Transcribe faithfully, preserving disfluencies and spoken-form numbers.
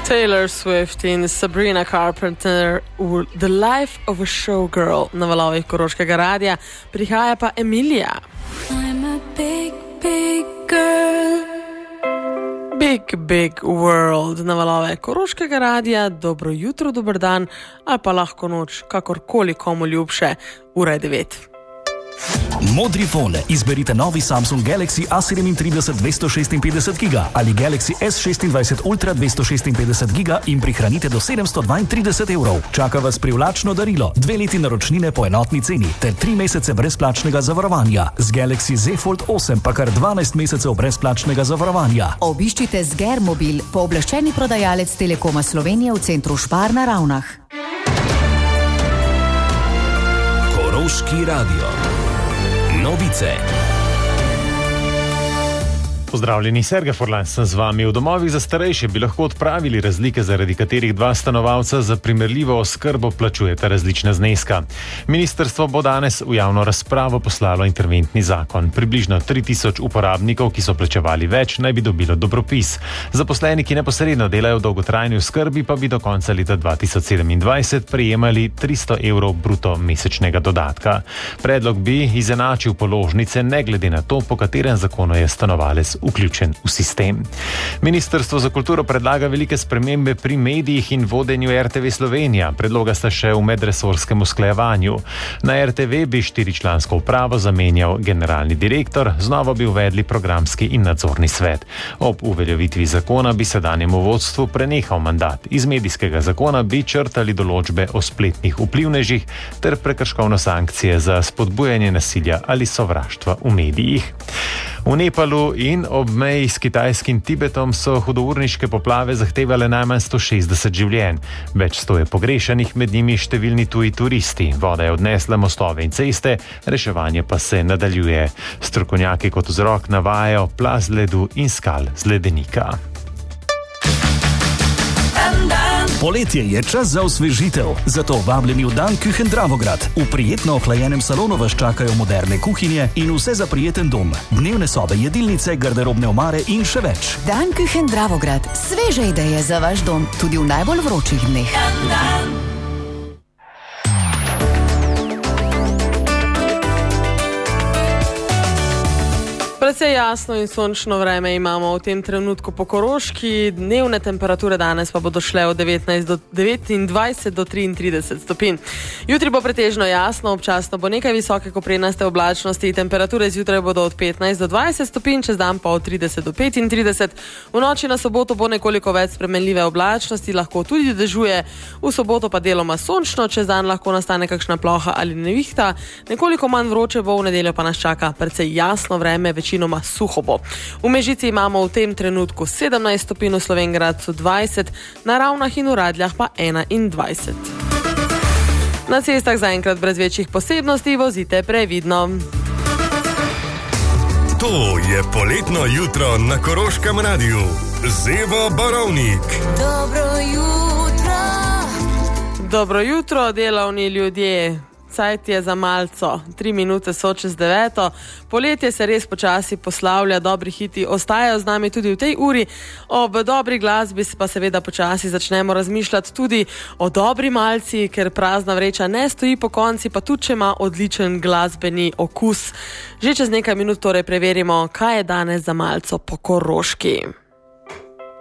Taylor Swift in Sabrina Carpenter v The Life of a Showgirl na valovih Koroškega radia. Prihaja pa Emilija. I'm a big, big girl. Big, big world na valove Koroškega radia. Dobro jutro, dober dan ali pa lahko noč, kakorkoli komu ljubše. Ura je devet. Modri fon. Izberite novi Samsung Galaxy A sedemintrideset dvesto šestinpetdeset giga ali Galaxy S šestindvajset Ultra dvesto šestinpetdeset giga in prihranite do sedemsto dvaintrideset evrov. Čaka vas privlačno darilo, dve leti naročnine po enotni ceni ter tri mesece brezplačnega zavarovanja. Z Galaxy Z Fold osem pa kar dvanajst mesecev brezplačnega zavarovanja. Obiščite Zger Mobil, pooblaščeni prodajalec Telekoma Slovenije v centru Špar na Ravnah. Koroški radio. Novice. Pozdravljeni, Sergej Furlan sem z vami. V domovih za starejše bi lahko odpravili razlike, zaradi katerih dva stanovalca za primerljivo oskrbo plačujeta različna zneska. Ministrstvo bo danes v javno razpravo poslalo interventni zakon. Približno tri tisoč uporabnikov, ki so plačevali več, naj bi dobilo dobropis. Zaposleni, ki neposredno delajo v dolgotrajni oskrbi, pa bi do konca leta dva tisoč sedemindvajset prejemali tristo evrov bruto mesečnega dodatka. Predlog bi izenačil položnice ne glede na to, po katerem zakonu je stanovalec vključen v sistem. Ministrstvo za kulturo predlaga velike spremembe pri medijih in vodenju R T V Slovenija. Predloga sta še v medresorskem usklajevanju. Na R T V bi štiričlansko upravo zamenjal generalni direktor, znova bi uvedli programski in nadzorni svet. Ob uveljavitvi zakona bi sedanjemu vodstvu prenehal mandat. Iz medijskega zakona bi črtali določbe o spletnih vplivnežih ter prekrškovne sankcije za spodbujanje nasilja ali sovraštva v medijih. V Nepalu in ob meji s kitajskim Tibetom so hudourniške poplave zahtevale najmanj sto šestdeset življenj. Več sto je pogrešanih, med njimi številni tuji turisti. Voda je odnesla mostove in ceste, reševanje pa se nadaljuje. Strokovnjaki kot vzrok navajajo plaz ledu in skal z ledenika. Poletje je čas za osvežitev, zato vabljeni v Dan Küchen Dravograd. V prijetno ohlajenem salonu vas čakajo moderne kuhinje in vse za prijeten dom. Dnevne sobe, jedilnice, garderobne omare in še več. Dan Küchen Dravograd. Sveže ideje za vaš dom, tudi v najbolj vročih dneh. Dan, dan. Precej jasno in sončno vreme imamo v tem trenutku po Koroški, dnevne temperature danes pa bodo šle od devetnajst do devetindvajset do triintrideset stopinj. Jutri bo pretežno jasno, občasno bo nekaj visoke koprenaste oblačnosti, temperature zjutraj bodo od petnajst do dvajset stopinj, čez dan pa od trideset do petintrideset. V noči na soboto bo nekoliko več spremenljive oblačnosti, lahko tudi dežuje, v soboto pa deloma sončno, čez dan lahko nastane kakšna ploha ali nevihta, nekoliko manj vroče bo, v nedeljo pa nas čaka precej jasno vreme, večinoma suho bo. V Mežici imamo v tem trenutku sedemnajst stopinj, v Slovenj Gradcu dvajset, na Ravnah in v Radljah pa enaindvajset. Na cestah zaenkrat brez večjih posebnosti, vozite previdno. To je poletno jutro na Koroškem radiju. Zevo Barovnik. Dobro jutro. Dobro jutro, delavni ljudje. Cajt je za malco, tri minute so čez deveto. Poletje se res počasi poslavlja, dobri hiti ostajajo z nami tudi v tej uri. Ob dobri glasbi pa seveda počasi začnemo razmišljati tudi o dobri malci, ker prazna vreča ne stoji po konci, pa tudi če ima odličen glasbeni okus. Že čez nekaj minut torej preverimo, kaj je danes za malco po Koroški.